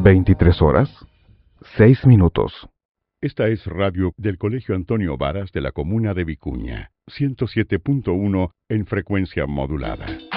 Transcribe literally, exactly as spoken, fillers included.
veintitrés horas, seis minutos. Esta es radio del Colegio Antonio Varas de la comuna de Vicuña, ciento siete punto uno en frecuencia modulada.